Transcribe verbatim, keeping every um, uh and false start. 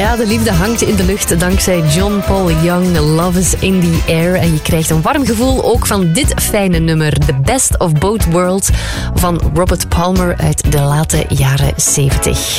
Ja, de liefde hangt in de lucht dankzij John Paul Young. Love is in the air. En je krijgt een warm gevoel ook van dit fijne nummer. The Best of Both Worlds van Robert Palmer uit de late jaren zeventig.